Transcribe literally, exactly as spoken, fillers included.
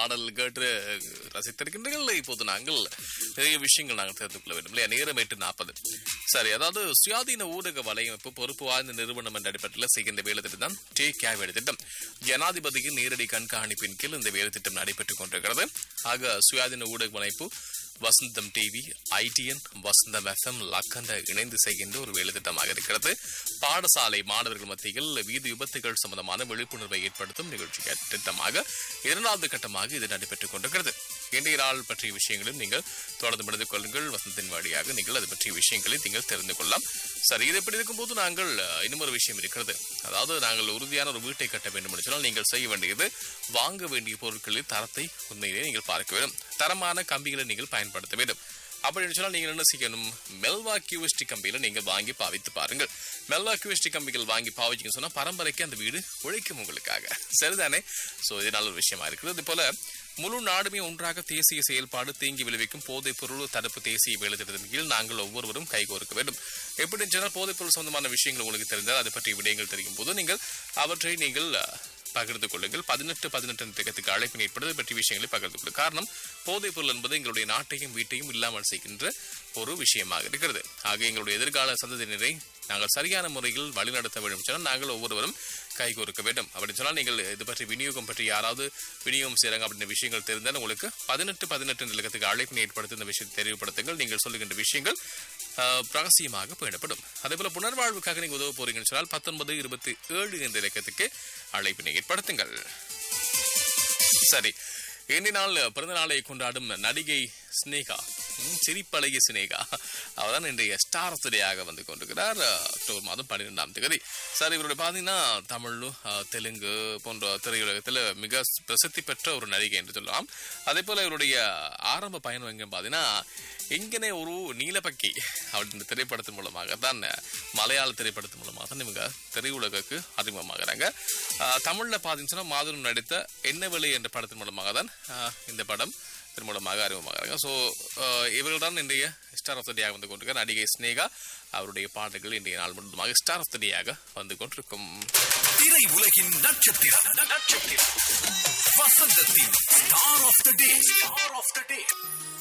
பாடல் கேட்டு ரசித்திருக்கின்றீர்கள். இப்போது நாங்கள் நிறைய விஷயங்கள் நாங்கள் தெரிந்து கொள்ள வேண்டும் இல்லையா? நேரம் எட்டு நாற்பது. சரி, அதாவது சுயாதீன ஊடக வலையமைப்பு பொறுப்பு வாய்ந்த நிறுவனம் என்ற அடிப்படையில் செய்கின்ற வேலை திட்டம் தான் டேக் கேர் வேலை திட்டம். ஜனாதிபதியின் நேரடி கண்காணிப்பின் கீழ் இந்த வேலை திட்டம் நடைபெற்றுக் கொண்டிருக்கிறது. ஆக சுயாதீன ஊடக வலைப்பு வசந்தம் டிவி, ஐடிஎன், வசந்தம் எஃப்எம், லக்கண்ட இணைந்து செய்கின்ற ஒரு வேலை திட்டமாக இருக்கிறது. பாடசாலை மாணவர்கள் மத்தியில் வீதி விபத்துகள் சம்பந்தமான விழிப்புணர்வை ஏற்படுத்தும் நிகழ்ச்சி திட்டமாக இரண்டாவது கட்டமாக இது நடைபெற்றுக் கொண்டிருக்கிறது. இன்றைய நாள் பற்றிய விஷயங்களும் நீங்கள் தொடர்ந்து படுத்து கொள்ளுங்கள். வசந்தத்தின் வழியாக நீங்கள் அது பற்றிய விஷயங்களை நீங்கள் தெரிந்து கொள்ளலாம். சரி, இது எப்படி இருக்கும்போது நாங்கள் இன்னும் ஒரு விஷயம் இருக்கிறது. அதாவது நாங்கள் உறுதியான ஒரு வீட்டை கட்ட வேண்டும் என்று சொன்னால் நீங்கள் செய்ய வேண்டியது வாங்க வேண்டிய பொருட்களில் தரத்தை உண்மையிலே நீங்கள் பார்க்க வேண்டும். தரமான கம்பிகளை நீங்கள் பயன்படுத்த வேண்டும். அப்படின்னு சொன்னால் நீங்கள் என்ன செய்யணும்? மெல்வா கியூஎஸ்டி கம்பிகளை நீங்கள் வாங்கி பாவித்து பாருங்கள். மெல்வா கியூஎஸ்டி கம்பிகள் வாங்கி பாவிச்சிங்கன்னு சொன்னால் பரம்பரைக்கு அந்த வீடு உழைக்கும் உங்களுக்காக. சரிதானே? ஸோ இது நல்ல ஒரு விஷயமா இருக்குது. அது போல முழு நாடுமே ஒன்றாக தேசிய செயல்பாடு தீங்கி விளைவிக்கும் போதைப் பொருள் தடுப்பு தேசிய வேலை திட்டத்தின் கீழ் நாங்கள் ஒவ்வொருவரும் கைகோர்க்க வேண்டும். எப்படி சொன்னால் போதைப் பொருள் சம்பந்தமான விஷயங்கள் உங்களுக்கு தெரிந்தால் அது பற்றிய விடயங்கள் தெரியும் போது நீங்கள் அவற்றை நீங்கள் பகிர்ந்து கொள்ளுங்கள். பதினெட்டு பதினெட்டு திட்டத்துக்கு அழைப்பினை ஏற்படுவது பற்றிய விஷயங்களை பகிர்ந்து கொள்ளுங்கள். காரணம், போதைப் பொருள் என்பது எங்களுடைய நாட்டையும் வீட்டையும் இல்லாமல் செய்கின்ற ஒரு விஷயமாக இருக்கிறது. ஆக எங்களுடைய எதிர்கால சந்ததியினரை நாங்கள் சரியான முறையில் வழிநடத்த வேண்டும் சொன்னால் நாங்கள் ஒவ்வொருவரும் கைகோர்க்க வேண்டும். அப்படின்னு சொன்னால் நீங்கள் இது பற்றி விநியோகம் பற்றி யாராவது விநியோகம் செய்கிறாங்க அப்படின்ற விஷயங்கள் தெரிந்தால் உங்களுக்கு பதினெட்டு பதினெட்டு நிலக்கத்துக்கு அழைப்பினை ஏற்படுத்த இந்த விஷயத்தை தெரிவுபடுத்துங்கள். நீங்கள் சொல்லுகின்ற விஷயங்கள் ரகசியமாக பேணப்படும். அதே போல புனர்வாழ்வுக்காக நீங்கள் உதவ போறீங்கன்னு சொன்னால் பத்தொன்பது இருபத்தி ஏழு என்ற இலக்கத்துக்கு அழைப்பினை ஏற்படுத்துங்கள். சரி, இன்றைய நாள் பிறந்த நாளை கொண்டாடும் நடிகை ஸ்னேகா, சிரிப்பழகிய சினேகா, அவர்தான் இன்றைய ஸ்டார் ஆஃப் தி டேயாக வந்து கொண்டிருக்கிறார். அக்டோபர் மாதம் பன்னிரெண்டாம் தேதி. சார், இவருடைய பார்த்தீங்கன்னா தமிழ், தெலுங்கு போன்ற திரையுலகத்தில் மிக பிரசித்தி பெற்ற ஒரு நடிகை என்று சொல்லலாம். அதே போல இவருடைய ஆரம்ப பயணம் எங்க பார்த்தீங்கன்னா இங்கனே ஒரு நீலப்பக்கி அப்படின்ற திரைப்படத்தின் மூலமாக தான், மலையாள திரைப்படத்தின் மூலமாக தான் இவங்க திரையுலகுக்கு அறிமுகமாகறாங்க. தமிழ்ல பார்த்தீங்கன்னா மாதவன் நடித்த என்ன விலை என்ற படத்தின் மூலமாக தான் இந்த படம் மூலமாக அறிமுகமாகறாங்க. ஸோ இவர்கள் தான் இன்றைய ஸ்டார் ஆஃப் த டேயாக வந்து கொண்டிருக்கார். நடிகை ஸ்னேகா, அவருடைய பாடல்கள் இன்றைய நாள் முழுவதுமாக ஸ்டார் ஆஃப் த டேயாக வந்து கொண்டிருக்கும். திரை உலகின் நட்சத்திரம் நட்சத்திரம் வசந்தத்தின் star of the day. Star of the day.